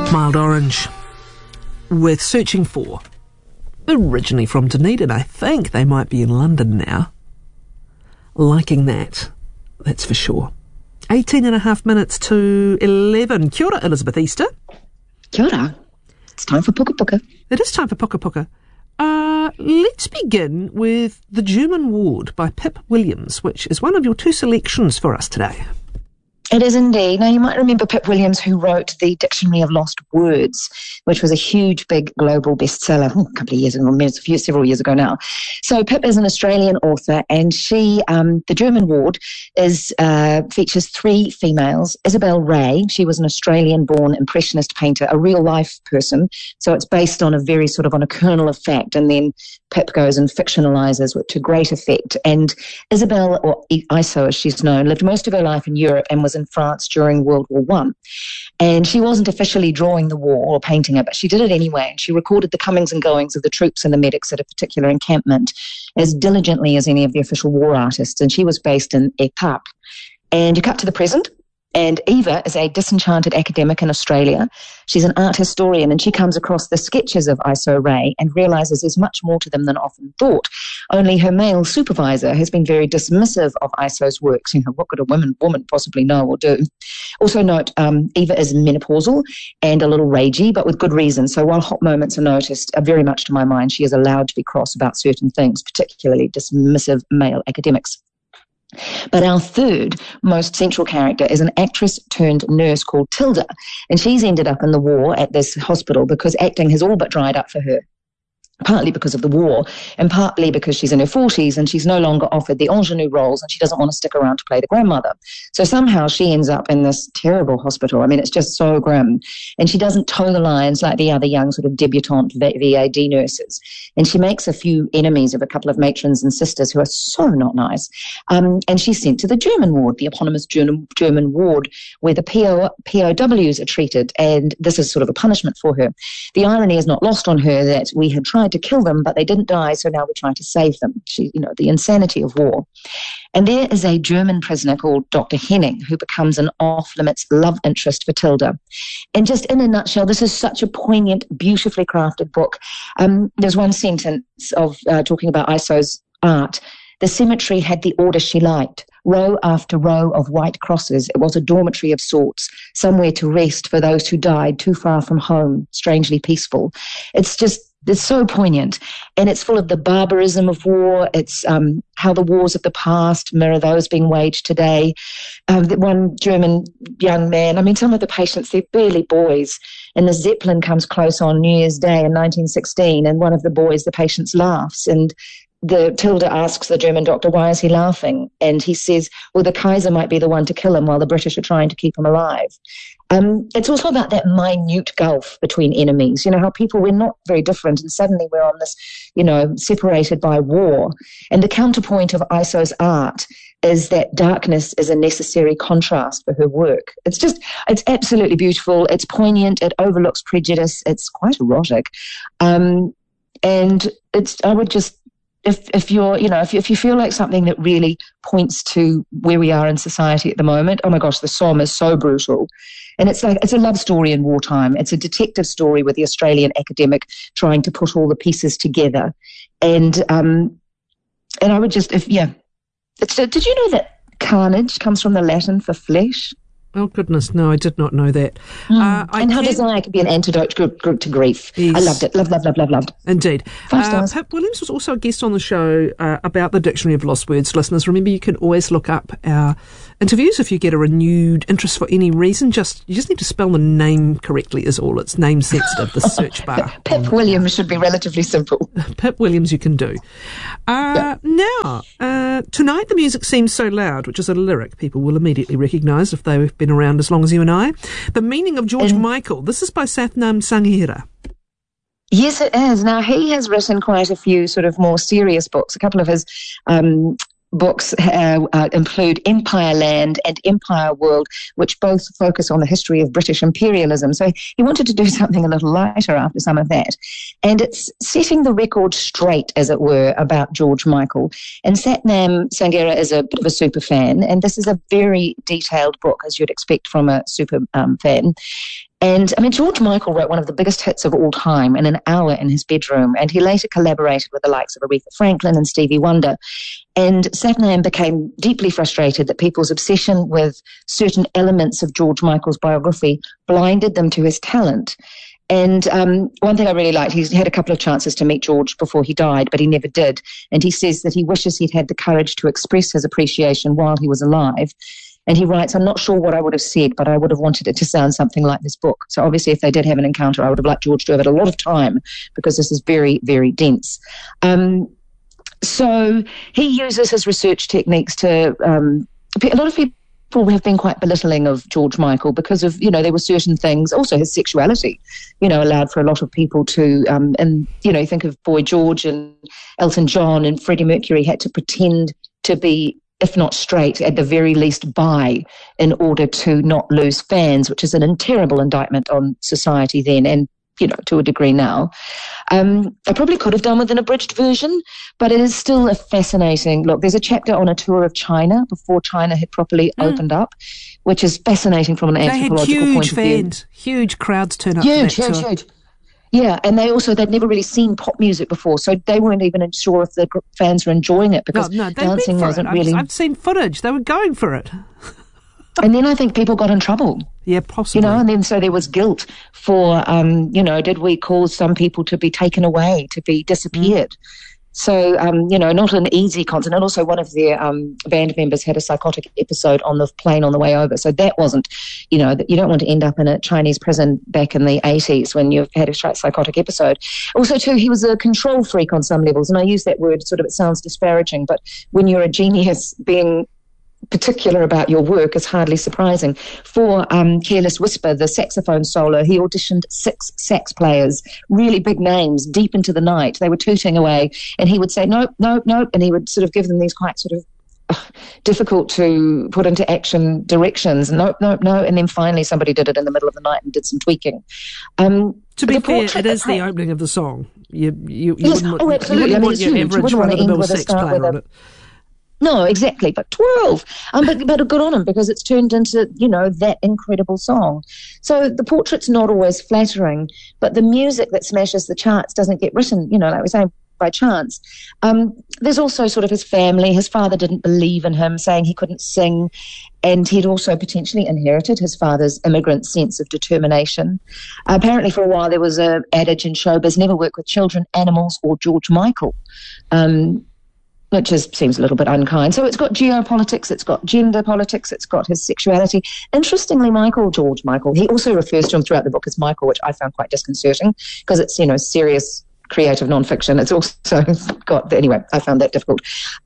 Mild Orange with Searching For. Originally from Dunedin, I think they might be in London now. Liking that, that's for sure. 18 and a half minutes to 11. Kia ora, Elizabeth Easter. Kia ora. It's time for Puka Puka. It is time for Puka Puka. Let's begin with The German Ward by Pip Williams, which is one of your two selections for us today. It is indeed. Now, you might remember Pip Williams, who wrote the Dictionary of Lost Words, which was a huge, big global bestseller a couple of years ago, several years ago now. So Pip is an Australian author, and she, The German Ward, features three females. Isabel Ray, she was an Australian-born impressionist painter, a real-life person. So it's based on on a kernel of fact, and then Pip goes and fictionalizes to great effect. And Isabel, or Iso as she's known, lived most of her life in Europe and was in France during World War I. And she wasn't officially drawing the war or painting it, but she did it anyway. And she recorded the comings and goings of the troops and the medics at a particular encampment as diligently as any of the official war artists. And she was based in Epap. And you cut to the present. And Eva is a disenchanted academic in Australia. She's an art historian, and she comes across the sketches of Iso Ray and realizes there's much more to them than often thought. Only her male supervisor has been very dismissive of Iso's works. What could a woman possibly know or do? Also note, Eva is menopausal and a little ragey, but with good reason. So while hot moments are noticed, very much to my mind, she is allowed to be cross about certain things, particularly dismissive male academics. But our third most central character is an actress turned nurse called Tilda, and she's ended up in the war at this hospital because acting has all but dried up for her. Partly because of the war, and partly because she's in her 40s and she's no longer offered the ingenue roles, and she doesn't want to stick around to play the grandmother. So somehow she ends up in this terrible hospital. I mean, it's just so grim. And she doesn't toe the lines like the other young sort of debutante VAD nurses. And she makes a few enemies of a couple of matrons and sisters who are so not nice. And she's sent to the German ward, the eponymous German ward, where the POWs are treated. And this is sort of a punishment for her. The irony is not lost on her that we had tried to kill them, but they didn't die, so now we're trying to save them. The insanity of war. And there is a German prisoner called Dr. Henning who becomes an off-limits love interest for Tilda. And just in a nutshell, this is such a poignant, beautifully crafted book. There's one sentence of talking about Iso's art. The cemetery had the order she liked. Row after row of white crosses. It was a dormitory of sorts, somewhere to rest for those who died too far from home, strangely peaceful. It's so poignant, and it's full of the barbarism of war. It's how the wars of the past mirror those being waged today. One German young man, some of the patients, they're barely boys, and the Zeppelin comes close on New Year's Day in 1916, and one of the boys, the patients, laughs, and the Tilda asks the German doctor, why is he laughing? And he says, well, the Kaiser might be the one to kill him while the British are trying to keep him alive. It's also about that minute gulf between enemies. How we're not very different, and suddenly we're on this, separated by war. And the counterpoint of Iso's art is that darkness is a necessary contrast for her work. It's absolutely beautiful. It's poignant. It overlooks prejudice. It's quite erotic. And I would just, if you feel like something that really points to where we are in society at the moment, oh my gosh, the Somme is so brutal. And it's a love story in wartime. It's a detective story with the Australian academic trying to put all the pieces together. And I would just, did you know that carnage comes from the Latin for flesh? Oh, goodness, no, I did not know that. And how desire could be an antidote to grief. Yes. I loved it. Loved. Indeed. 5 stars. Pip Williams was also a guest on the show about the Dictionary of Lost Words. Listeners, remember you can always look up our interviews if you get a renewed interest for any reason. You just need to spell the name correctly is all. It's name sensitive, the search bar. Pip Williams should be relatively simple. Pip Williams you can do. Now, Tonight the Music Seems So Loud, which is a lyric people will immediately recognise if they've been around as long as you and I. The Meaning of George Michael. This is by Sathnam Sanghera. Yes, it is. Now, he has written quite a few sort of more serious books. A couple of his books include Empire Land and Empire World, which both focus on the history of British imperialism. So he wanted to do something a little lighter after some of that. And it's setting the record straight, as it were, about George Michael. And Sathnam Sanghera is a bit of a super fan, and this is a very detailed book, as you'd expect from a super fan. And I mean, George Michael wrote one of the biggest hits of all time in an hour in his bedroom, and he later collaborated with the likes of Aretha Franklin and Stevie Wonder. And Satnam became deeply frustrated that people's obsession with certain elements of George Michael's biography blinded them to his talent. And one thing I really liked, he had a couple of chances to meet George before he died, but he never did. And he says that he wishes he'd had the courage to express his appreciation while he was alive. And he writes, I'm not sure what I would have said, but I would have wanted it to sound something like this book. So obviously, if they did have an encounter, I would have liked George to have had a lot of time, because this is very, very dense. So he uses his research techniques to, a lot of people have been quite belittling of George Michael because of, there were certain things, also his sexuality, allowed for a lot of people to, and, you think of Boy George and Elton John and Freddie Mercury had to pretend to be, if not straight, at the very least bi, in order to not lose fans, which is a terrible indictment on society then and, to a degree now. I probably could have done with an abridged version, but it is still a fascinating look. There's a chapter on a tour of China before China had properly opened up, which is fascinating from an anthropological point of view. Fans, huge crowds turn up. Huge. Yeah, and they'd never really seen pop music before, so they weren't even sure if the fans were enjoying it, because dancing wasn't really... I've seen footage. They were going for it. And then I think people got in trouble. Yeah, possibly. And then so there was guilt for, did we cause some people to be taken away, to be disappeared? So, not an easy concert. And also one of their band members had a psychotic episode on the plane on the way over. So that wasn't, you don't want to end up in a Chinese prison back in the 80s when you've had a psychotic episode. Also, too, he was a control freak on some levels. And I use that word it sounds disparaging, but when you're a genius, being particular about your work is hardly surprising. For Careless Whisper, the saxophone solo, he auditioned 6 sax players, really big names, deep into the night. They were tooting away, and he would say, nope, and he would sort of give them these quite sort of difficult to put into action directions. No. And then finally somebody did it in the middle of the night and did some tweaking. To be fair, it is the opening of the song. You wouldn't want your average run-of-the-mill sax player on it. No, exactly, but 12. But good on him, because it's turned into, that incredible song. So the portrait's not always flattering, but the music that smashes the charts doesn't get written, like we say, by chance. There's also sort of his family. His father didn't believe in him, saying he couldn't sing, and he'd also potentially inherited his father's immigrant sense of determination. Apparently for a while there was an adage in showbiz, never work with children, animals, or George Michael. Which seems a little bit unkind. So it's got geopolitics, it's got gender politics, it's got his sexuality. Interestingly, George Michael, he also refers to him throughout the book as Michael, which I found quite disconcerting, because it's, serious creative nonfiction. It's also got, anyway, I found that difficult.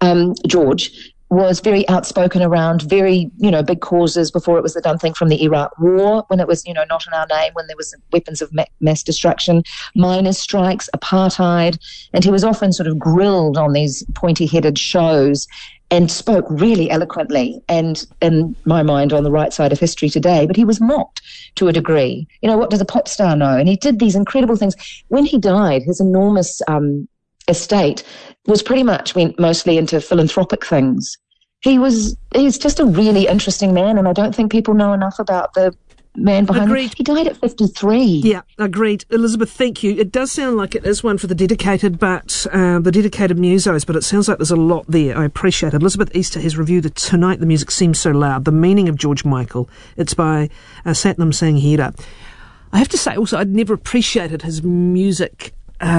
George was very outspoken around very, big causes before it was the done thing, from the Iraq War, when it was, not in our name, when there was weapons of mass destruction, miners' strikes, apartheid, and he was often sort of grilled on these pointy-headed shows and spoke really eloquently and, in my mind, on the right side of history today, but he was mocked to a degree. What does a pop star know? And he did these incredible things. When he died, his enormous estate was pretty much went mostly into philanthropic things. He's just a really interesting man, and I don't think people know enough about the man behind him. He died at 53. Yeah, agreed. Elizabeth, thank you. It does sound like it is one for the dedicated, but the dedicated musos, but it sounds like there's a lot there. I appreciate it. Elizabeth Easter has reviewed it tonight. The Music Seems So Loud, The Meaning of George Michael. It's by Satnam Singh Hira. I have to say also, I'd never appreciated his music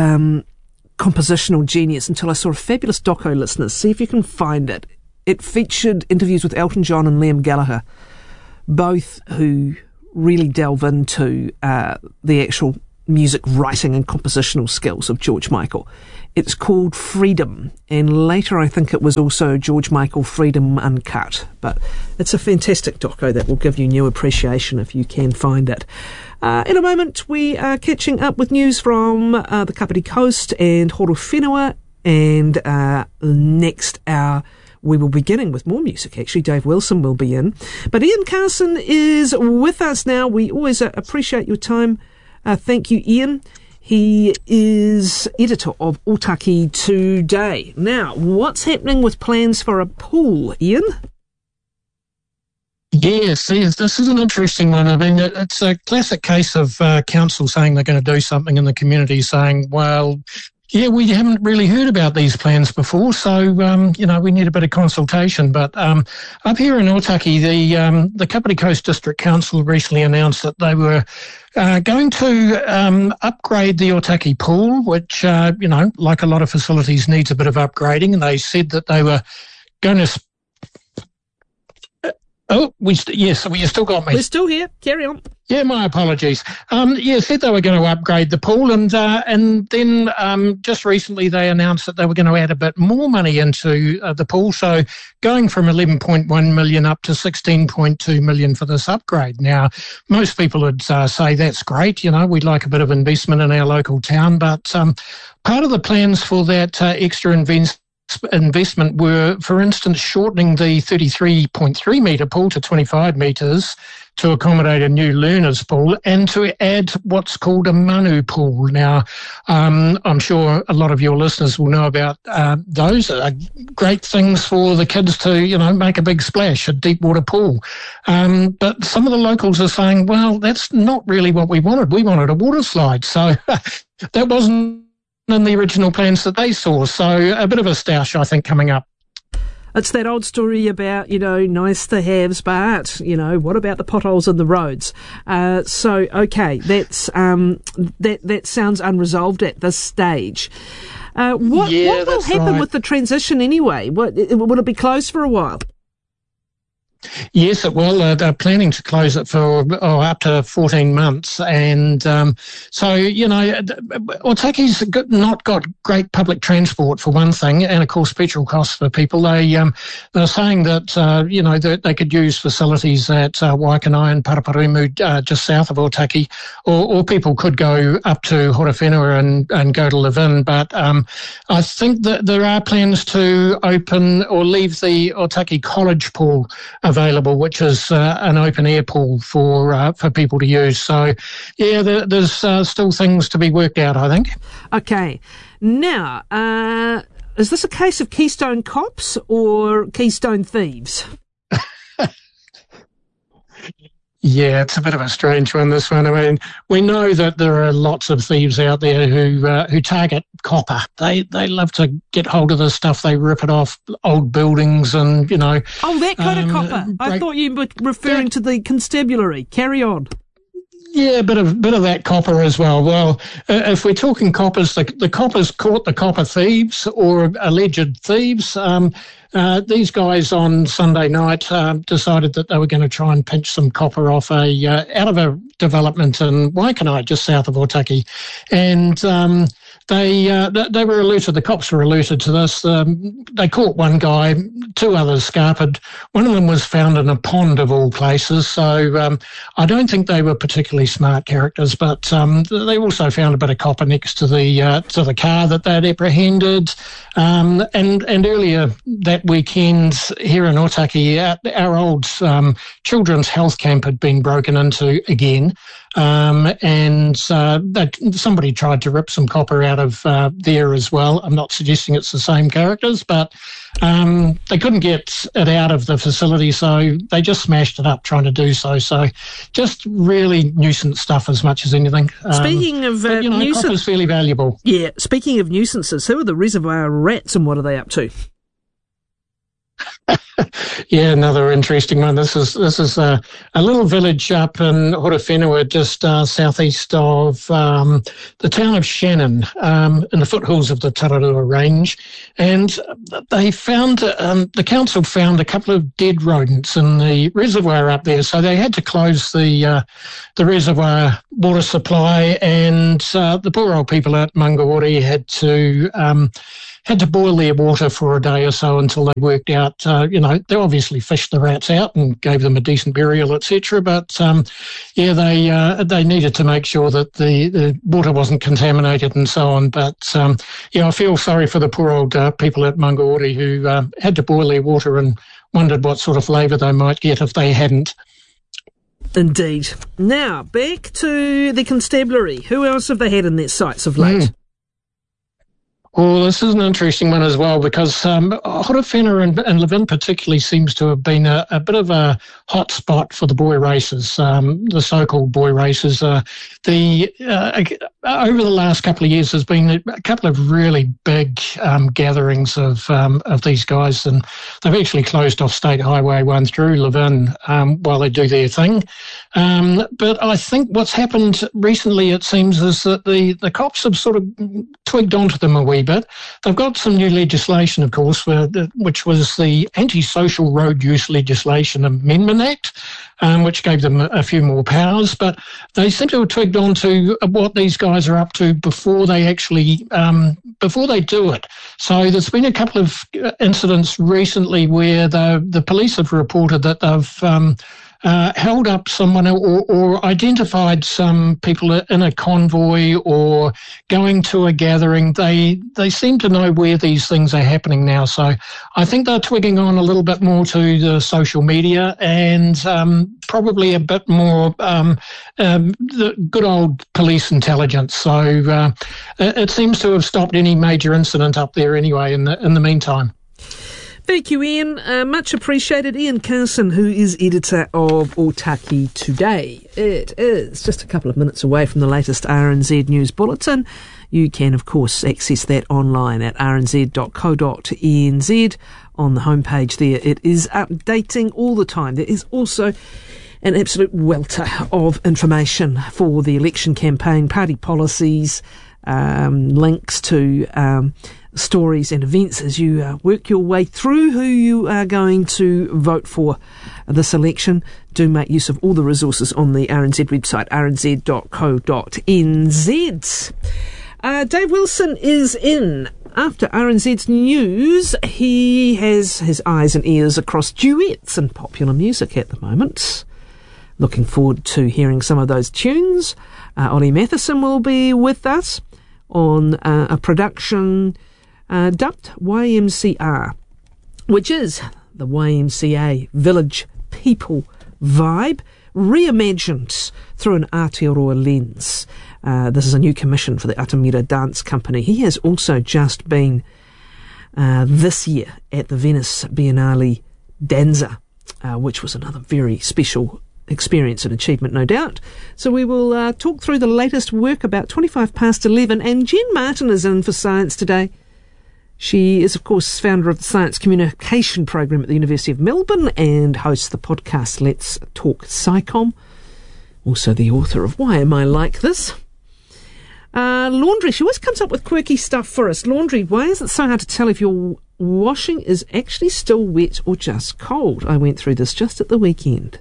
compositional genius until I saw a fabulous doco, listeners. See if you can find it. It featured interviews with Elton John and Liam Gallagher, both who really delve into the actual music writing and compositional skills of George Michael. It's called Freedom, and later I think it was also George Michael Freedom Uncut. But it's a fantastic doco that will give you new appreciation if you can find it. In a moment, we are catching up with news from the Kapiti Coast and Horowhenua, and next hour we will be beginning with more music. Actually, Dave Wilson will be in. But Ian Carson is with us now. We always appreciate your time. Thank you, Ian. He is editor of Otaki Today. Now, what's happening with plans for a pool, Ian? Yes, this is an interesting one. I mean, it's a classic case of council saying they're going to do something and the community saying, well, yeah, we haven't really heard about these plans before, so, we need a bit of consultation. But up here in Otaki, the Kapiti Coast District Council recently announced that they were going to upgrade the Otaki pool, which, like a lot of facilities, needs a bit of upgrading. And they said that they were going to... Yes, you still got me. We're still here. Carry on. Yeah, my apologies. Said they were going to upgrade the pool, and then just recently they announced that they were going to add a bit more money into the pool, so going from 11.1 million up to 16.2 million for this upgrade. Now, most people would say that's great, we'd like a bit of investment in our local town, but part of the plans for that extra investment were, for instance, shortening the 33.3 metre pool to 25 metres to accommodate a new learners pool, and to add what's called a manu pool. Now, I'm sure a lot of your listeners will know about those. Are great things for the kids to, make a big splash, a deep water pool. But some of the locals are saying, well, that's not really what we wanted. We wanted a water slide. So that wasn't in the original plans that they saw. So a bit of a stoush, I think, coming up. It's that old story about, nice to haves, but, what about the potholes in the roads? Okay, that's, that sounds unresolved at this stage. What will happen with the transition anyway? Will it be closed for a while? Yes, it will. They're planning to close it for up to 14 months. And Otaki's not got great public transport, for one thing, and, of course, petrol costs for people. They're saying that, that they could use facilities at Waikanai and Paraparaumu just south of Otaki, or people could go up to Horowhenua and go to live in. But I think that there are plans to open or leave the Otaki College pool available, which is an open air pool for people to use. So, yeah, there's still things to be worked out, I think. Okay. Now, is this a case of Keystone Cops or Keystone Thieves? Yeah, it's a bit of a strange one, this one. I mean, we know that there are lots of thieves out there who target copper. They love to get hold of this stuff. They rip it off old buildings and, Oh, that kind of copper. I thought you were referring to the constabulary. Carry on. Yeah, a bit of that copper as well. Well, if we're talking coppers, the coppers caught the copper thieves or alleged thieves. These guys on Sunday night decided that they were going to try and pinch some copper off out of a development in Waikanai, just south of Otaki, and they were alerted. The cops were alerted to this. They caught one guy, two others scarpered. One of them was found in a pond of all places. So I don't think they were particularly smart characters, but they also found a bit of copper next to the car that they'd apprehended. And earlier that weekend here in Otaki, our old children's health camp had been broken into again. And somebody tried to rip some copper out of there as well. I'm not suggesting it's the same characters, but they couldn't get it out of the facility, so they just smashed it up trying to do so. So just really nuisance stuff as much as anything. Speaking of nuisance, copper's fairly valuable. Yeah, speaking of nuisances, who are the reservoir rats and what are they up to? Yeah, another interesting one. This is a little village up in Horowhenua, just southeast of the town of Shannon, in the foothills of the Tararua Range, and they found the council found a couple of dead rodents in the reservoir up there, so they had to close the reservoir water supply, and the poor old people at Mangaori had to boil their water for a day or so until they worked out, they obviously fished the rats out and gave them a decent burial, etc. But, they needed to make sure that the water wasn't contaminated and so on. But, I feel sorry for the poor old people at Mangaori who had to boil their water and wondered what sort of flavour they might get if they hadn't. Indeed. Now, back to the constabulary. Who else have they had in their sights of late? Well, this is an interesting one as well because Horowhenua and Levin particularly seems to have been a bit of a hot spot for the boy races, the so-called boy races. Over the last couple of years, there's been a couple of really big gatherings of these guys, and they've actually closed off State Highway 1 through Levin while they do their thing. But I think what's happened recently, it seems, is that the cops have sort of twigged onto them a wee bit. They've got some new legislation, of course, which was the Anti-Social Road Use Legislation Amendment Act, which gave them a few more powers. But they seem to have twigged on to what these guys are up to before they actually before they do it. So there's been a couple of incidents recently where the police have reported that they've held up someone or identified some people in a convoy or going to a gathering. They seem to know where these things are happening now. So I think they're twigging on a little bit more to the social media and probably a bit more the good old police intelligence. So it seems to have stopped any major incident up there anyway in the meantime. Thank you, Ian. Much appreciated. Ian Carson, who is editor of Otaki Today. It is just a couple of minutes away from the latest RNZ News Bulletin. You can, of course, access that online at rnz.co.nz. On the homepage there, it is updating all the time. There is also an absolute welter of information for the election campaign, party policies, links to stories and events as you work your way through who you are going to vote for this election. Do make use of all the resources on the RNZ website, rnz.co.nz. Dave Wilson is in. After RNZ's news, he has his eyes and ears across duets and popular music at the moment. Looking forward to hearing some of those tunes. Ollie Matheson will be with us on a production dubbed YMCR, which is the YMCA Village People vibe, reimagined through an Aotearoa lens. This is a new commission for the Atamira Dance Company. He has also just been this year at the Venice Biennale Danza, which was another very special experience and achievement, no doubt. So we will talk through the latest work about 11:25, and Jen Martin is in for Science Today. She is, of course, founder of the Science Communication Program at the University of Melbourne and hosts the podcast Let's Talk SciComm. Also the author of Why Am I Like This? Laundry. She always comes up with quirky stuff for us. Laundry. Why is it so hard to tell if your washing is actually still wet or just cold? I went through this just at the weekend.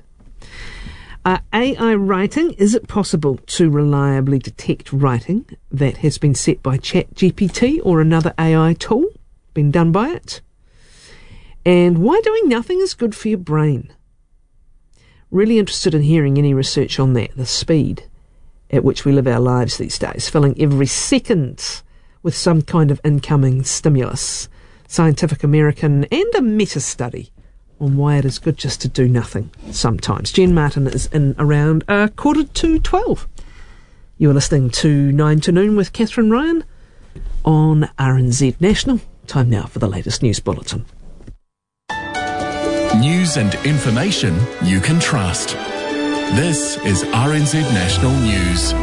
AI writing. Is it possible to reliably detect writing that has been set by ChatGPT or another AI tool? Been done by it? And why doing nothing is good for your brain? Really interested in hearing any research on that, the speed at which we live our lives these days, filling every second with some kind of incoming stimulus. Scientific American and a meta-study on why it is good just to do nothing sometimes. Jen Martin is in around 11:45. You're listening to 9 to Noon with Catherine Ryan on RNZ National. Time now for the latest news bulletin. News and information you can trust. This is RNZ National News.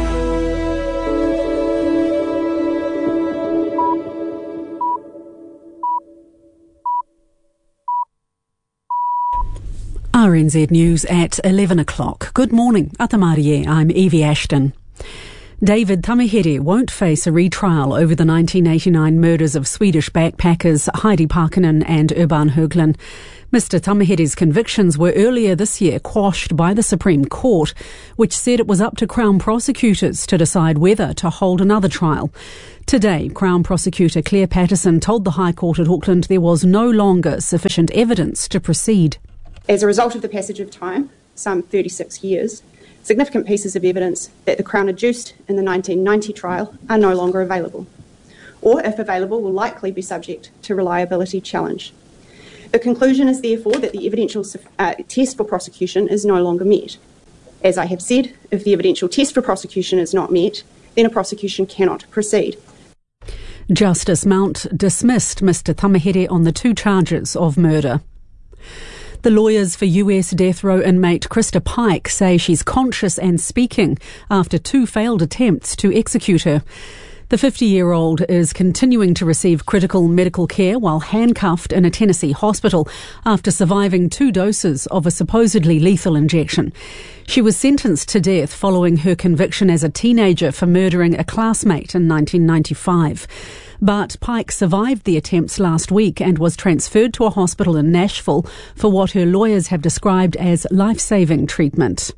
RNZ News at 11 o'clock. Good morning. Atamarie, I'm Evie Ashton. David Tamihere won't face a retrial over the 1989 murders of Swedish backpackers Heidi Parkinen and Urban Höglund. Mr. Tamihere's convictions were earlier this year quashed by the Supreme Court, which said it was up to Crown prosecutors to decide whether to hold another trial. Today, Crown Prosecutor Claire Patterson told the High Court at Auckland there was no longer sufficient evidence to proceed. As a result of the passage of time, some 36 years, significant pieces of evidence that the Crown adduced in the 1990 trial are no longer available, or if available will likely be subject to reliability challenge. The conclusion is therefore that the evidential test for prosecution is no longer met. As I have said, if the evidential test for prosecution is not met, then a prosecution cannot proceed. Justice Mount dismissed Mr Tamihere on the 2 charges of murder. The lawyers for US death row inmate Krista Pike say she's conscious and speaking after 2 failed attempts to execute her. The 50-year-old is continuing to receive critical medical care while handcuffed in a Tennessee hospital after surviving 2 doses of a supposedly lethal injection. She was sentenced to death following her conviction as a teenager for murdering a classmate in 1995. But Pike survived the attempts last week and was transferred to a hospital in Nashville for what her lawyers have described as life-saving treatment.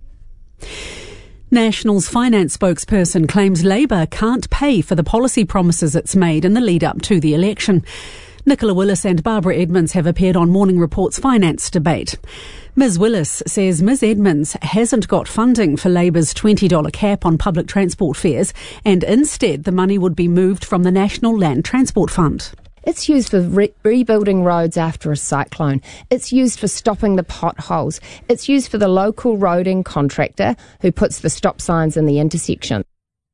National's finance spokesperson claims Labour can't pay for the policy promises it's made in the lead-up to the election. Nicola Willis and Barbara Edmonds have appeared on Morning Report's Finance Debate. Ms Willis says Ms Edmonds hasn't got funding for Labour's $20 cap on public transport fares, and instead the money would be moved from the National Land Transport Fund. It's used for rebuilding roads after a cyclone. It's used for stopping the potholes. It's used for the local roading contractor who puts the stop signs in the intersection.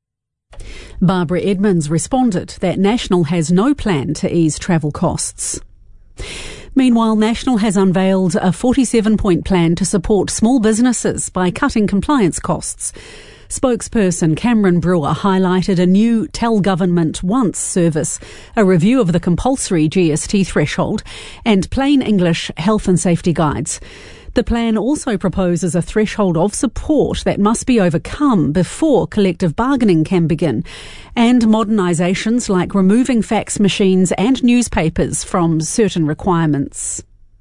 Barbara Edmonds responded that National has no plan to ease travel costs. Meanwhile, National has unveiled a 47-point plan to support small businesses by cutting compliance costs. Spokesperson Cameron Brewer highlighted a new Tell Government Once service, a review of the compulsory GST threshold, and plain English health and safety guides. The plan also proposes a threshold of support that must be overcome before collective bargaining can begin, and modernisations like removing fax machines and newspapers from certain requirements.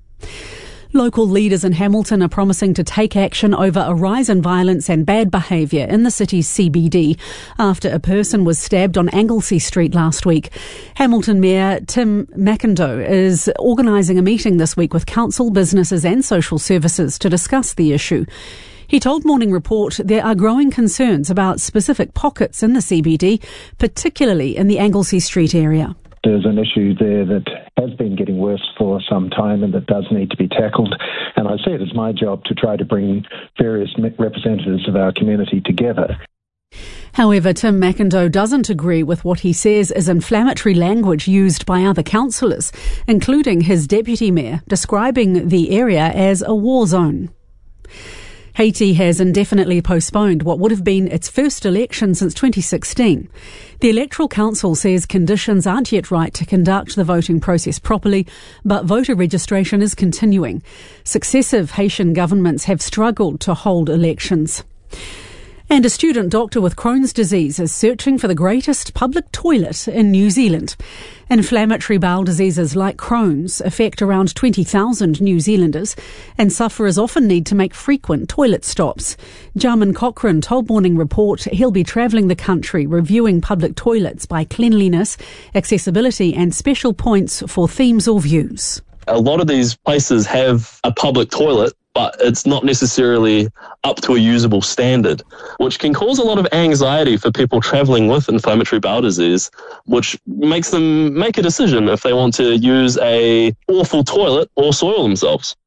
Local leaders in Hamilton are promising to take action over a rise in violence and bad behaviour in the city's CBD after a person was stabbed on Anglesey Street last week. Hamilton Mayor Tim McIndoe is organising a meeting this week with council, businesses and social services to discuss the issue. He told Morning Report there are growing concerns about specific pockets in the CBD, particularly in the Anglesey Street area. There's an issue there that has been getting worse for some time and that does need to be tackled. And I see it as my job to try to bring various representatives of our community together. However, Tim McIndoe doesn't agree with what he says is inflammatory language used by other councillors, including his deputy mayor, describing the area as a war zone. Haiti has indefinitely postponed what would have been its first election since 2016. The Electoral Council says conditions aren't yet right to conduct the voting process properly, but voter registration is continuing. Successive Haitian governments have struggled to hold elections. And a student doctor with Crohn's disease is searching for the greatest public toilet in New Zealand. Inflammatory bowel diseases like Crohn's affect around 20,000 New Zealanders, and sufferers often need to make frequent toilet stops. Jarman Cochrane told Morning Report he'll be travelling the country reviewing public toilets by cleanliness, accessibility and special points for themes or views. A lot of these places have a public toilet, but it's not necessarily up to a usable standard, which can cause a lot of anxiety for people travelling with inflammatory bowel disease, which makes them make a decision if they want to use a awful toilet or soil themselves.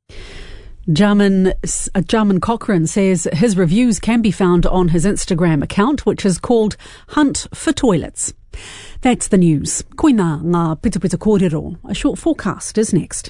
Jarman Cochrane says his reviews can be found on his Instagram account, which is called Hunt for Toilets. That's the news. Koina ngā pita kōrero. A short forecast is next.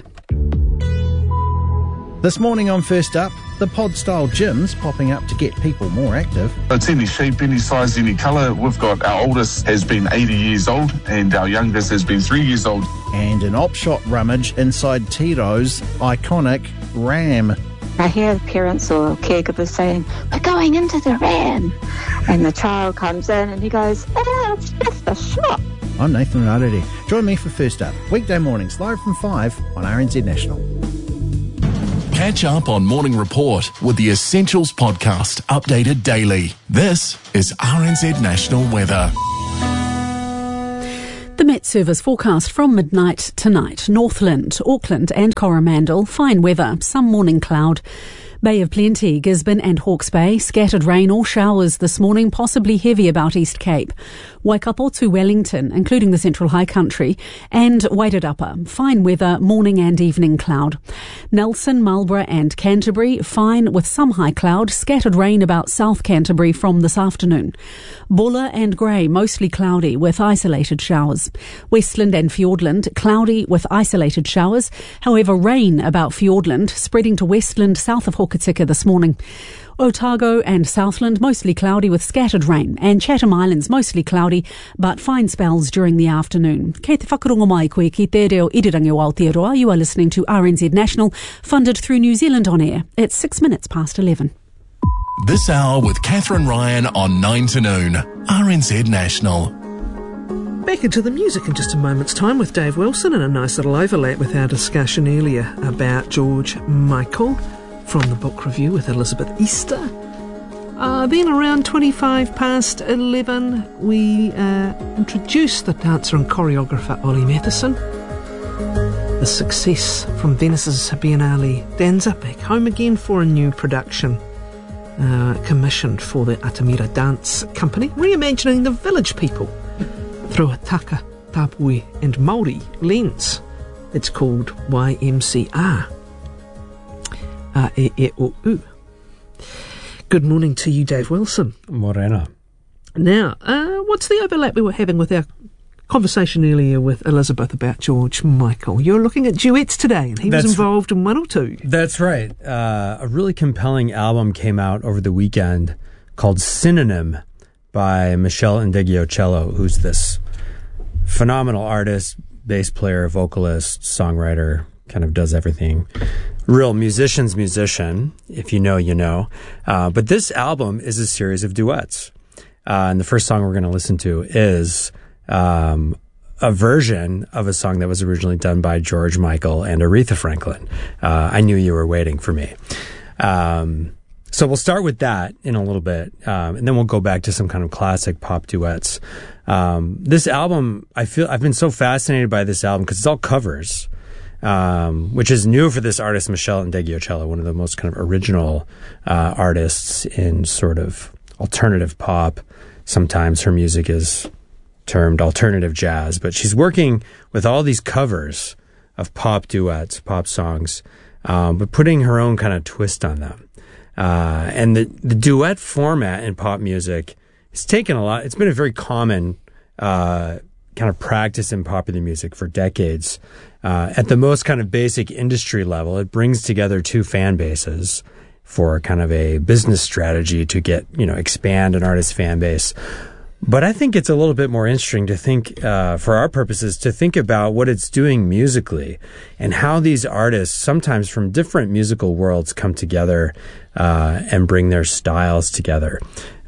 This morning on First Up, the pod-style gyms popping up to get people more active. It's any shape, any size, any colour. We've got our oldest has been 80 years old and our youngest has been 3 years old. And an op-shot rummage inside Tiro's iconic Ram. I hear parents or caregivers saying, "We're going into the Ram." And the child comes in and he goes, "Oh, it's just a shop." I'm Nathan Rarere. Join me for First Up, weekday mornings live from 5 on RNZ National. Catch up on Morning Report with the Essentials podcast, updated daily. This is RNZ National Weather. The Met Service forecast from midnight tonight. Northland, Auckland and Coromandel, fine weather, some morning cloud. Bay of Plenty, Gisborne and Hawke's Bay, scattered rain or showers this morning, possibly heavy about East Cape. Waikato to Wellington, including the Central High Country, and Wairarapa, fine weather, morning and evening cloud. Nelson, Marlborough and Canterbury, fine with some high cloud, scattered rain about South Canterbury from this afternoon. Buller and Grey, mostly cloudy with isolated showers. Westland and Fiordland, cloudy with isolated showers. However, rain about Fiordland, spreading to Westland south of Hokitika this morning. Otago and Southland, mostly cloudy with scattered rain, and Chatham Islands, mostly cloudy, but fine spells during the afternoon. Kei te whakarongo mai koe ki te reo irirangi o Aotearoa. You are listening to RNZ National, funded through New Zealand On Air. It's 6 minutes past 11. This hour with Catherine Ryan on 9 to noon. RNZ National. Back into the music in just a moment's time with Dave Wilson, and a nice little overlap with our discussion earlier about George Michael from the book review with Elizabeth Easter. Then around 25 past 11, we introduced the dancer and choreographer Ollie Matheson. The success from Venice's Biennale Danza, back home again for a new production commissioned for the Atamira Dance Company, reimagining the village people through a Taka, Tapui and Māori lens. It's called YMCR. Good morning to you, Dave Wilson. Morena. Now, what's the overlap we were having with our conversation earlier with Elizabeth about George Michael? You're looking at duets today, and he was involved in one or two. That's right. A really compelling album came out over the weekend called Synonym by Michelle Ndegeocello, who's this phenomenal artist, bass player, vocalist, songwriter, kind of does everything. Real musician's musician. If you know, you know. But this album is a series of duets. And the first song we're going to listen to is a version of a song that was originally done by George Michael and Aretha Franklin. I Knew You Were Waiting for Me. So we'll start with that in a little bit, and then we'll go back to some kind of classic pop duets. This album, I've been so fascinated by this album because it's all covers, which is new for this artist, Michelle Ndegeocello, one of the most kind of original artists in sort of alternative pop. Sometimes her music is termed alternative jazz, but she's working with all these covers of pop duets, pop songs, but putting her own kind of twist on them. And the duet format in pop music has taken a lot. It's been a very common kind of practice in popular music for decades. At the most kind of basic industry level, it brings together two fan bases for kind of a business strategy to get, expand an artist's fan base. But I think it's a little bit more interesting to think, for our purposes, to think about what it's doing musically and how these artists, sometimes from different musical worlds, come together and bring their styles together.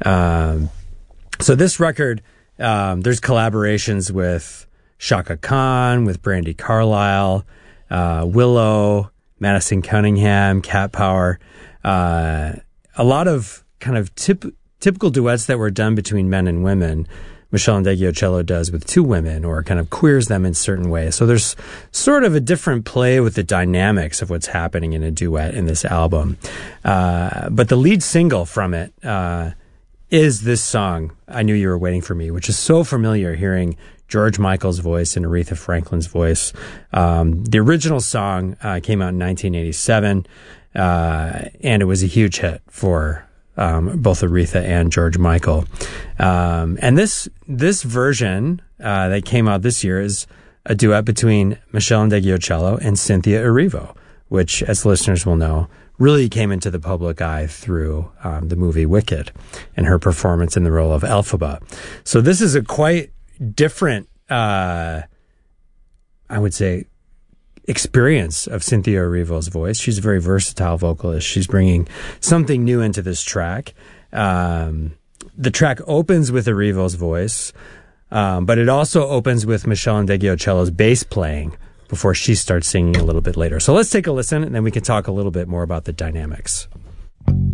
So this record, there's collaborations with Chaka Khan, with Brandi Carlile, Willow, Madison Cunningham, Cat Power, a lot of kind of typical duets that were done between men and women. Michelle Ndegeocello does with two women, or kind of queers them in certain ways. So there's sort of a different play with the dynamics of what's happening in a duet in this album. But the lead single from it is this song, I Knew You Were Waiting for Me, which is so familiar, hearing George Michael's voice and Aretha Franklin's voice. The original song came out in 1987, and it was a huge hit for both Aretha and George Michael. And this version that came out this year is a duet between Michelle Ndegeocello and Cynthia Erivo, which, as listeners will know, really came into the public eye through the movie Wicked and her performance in the role of Elphaba. So this is a quite different, I would say, experience of Cynthia Erivo's voice. She's a very versatile vocalist. She's bringing something new into this track. The track opens with Erivo's voice, but it also opens with Michelle Ndegeocello's bass playing before she starts singing a little bit later. So let's take a listen, and then we can talk a little bit more about the dynamics.